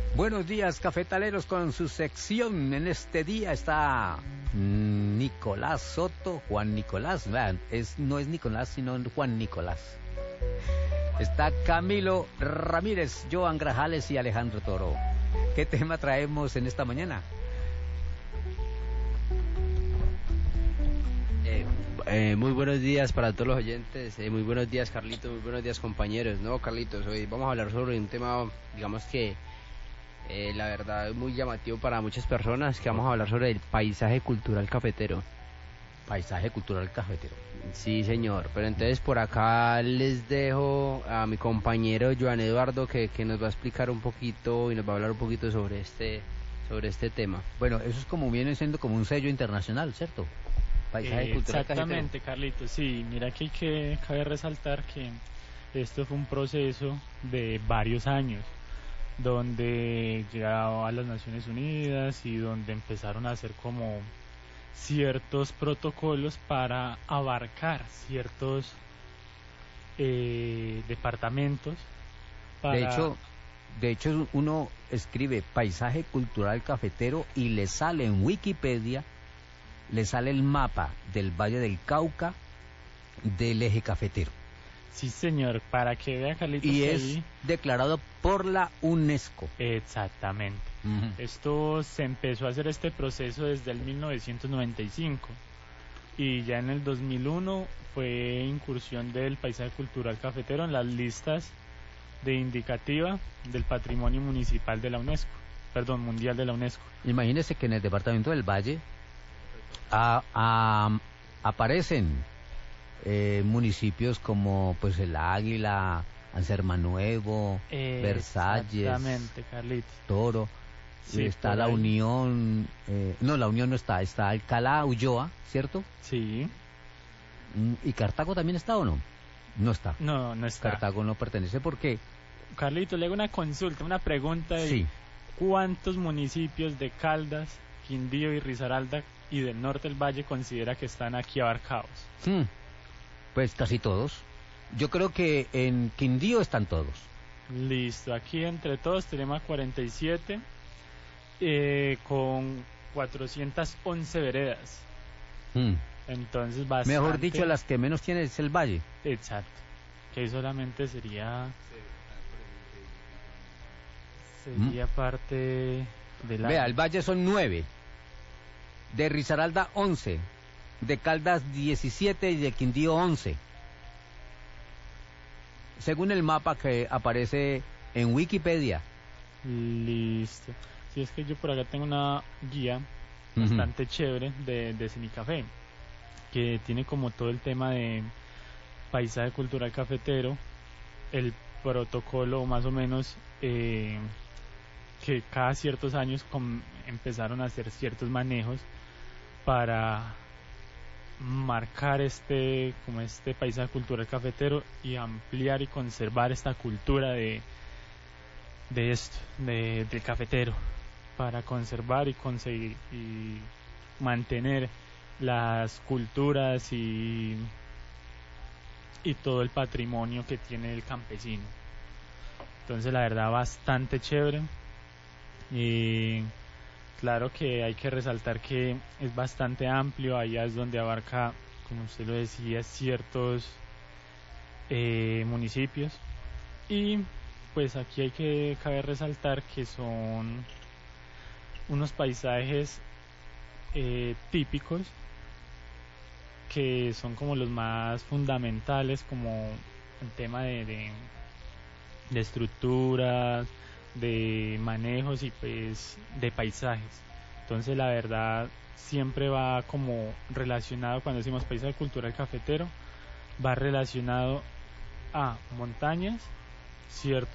Buenos días, cafetaleros, con su sección. En este día está Nicolás Soto, Juan Nicolás. Vean, no es Nicolás, sino Juan Nicolás. Está Camilo Ramírez, Joan Grajales y Alejandro Toro. ¿Qué tema traemos en esta mañana? Muy buenos días para todos los oyentes, muy buenos días Carlitos, muy buenos días compañeros. No, Carlitos, hoy vamos a hablar sobre un tema, digamos que la verdad es muy llamativo para muchas personas, que vamos a hablar sobre el paisaje cultural cafetero. Paisaje cultural cafetero. Sí, señor, pero entonces por acá les dejo a mi compañero Joan Eduardo que nos va a explicar un poquito y nos va a hablar un poquito sobre este tema. Bueno, eso es como viene siendo como un sello internacional, ¿cierto? Paisaje cultural exactamente, cafetero. Carlitos, sí, mira que cabe resaltar que esto fue un proceso de varios años, donde llegaba a las Naciones Unidas y donde empezaron a hacer como ciertos protocolos para abarcar ciertos departamentos. De hecho, uno escribe paisaje cultural cafetero y le sale en Wikipedia, le sale el mapa del Valle del Cauca, del eje cafetero. Sí, señor, para que vea, Carlitos. Y es declarado por la UNESCO. Exactamente. Esto se empezó a hacer este proceso desde el 1995 y ya en el 2001 fue incursión del paisaje cultural cafetero en las listas de indicativa del patrimonio municipal de la UNESCO, mundial de la UNESCO. Imagínese que en el departamento del Valle aparecen municipios como pues el Águila, Ansermanuevo, Versalles, exactamente, Carlitos. Toro. Sí, está la Unión, no, la Unión no está, está Alcalá, Ulloa, ¿cierto? Sí. ¿Y Cartago también está o no? No está. No está. Cartago no pertenece porque... Carlitos, le hago una consulta, una pregunta. Sí. ¿Cuántos municipios de Caldas, Quindío y Risaralda y del norte del Valle considera que están aquí abarcados? Pues casi todos. Yo creo que en Quindío están todos. Listo, aquí entre todos tenemos 47 con 411 veredas. Entonces bastante... Mejor dicho, las que menos tiene es el Valle. Exacto, que solamente sería parte de la... Vea, el Valle son 9, de Risaralda 11, de Caldas 17 y de Quindío 11. Según el mapa que aparece en Wikipedia. Listo. Si es que yo por acá tengo una guía bastante chévere de Cenicafé, que tiene como todo el tema de paisaje cultural cafetero, el protocolo más o menos que cada ciertos años empezaron a hacer ciertos manejos para marcar este paisaje cultural cafetero y ampliar y conservar esta cultura del cafetero, para conservar y conseguir y mantener las culturas y todo el patrimonio que tiene el campesino. Entonces la verdad bastante chévere, y claro que hay que resaltar que es bastante amplio. Allá es donde abarca, como usted lo decía, ciertos municipios, y pues aquí cabe resaltar que son unos paisajes típicos, que son como los más fundamentales, como el tema de estructuras, de manejos y pues de paisajes. Entonces la verdad siempre va como relacionado, cuando decimos paisaje cultural cafetero, va relacionado a montañas, cierto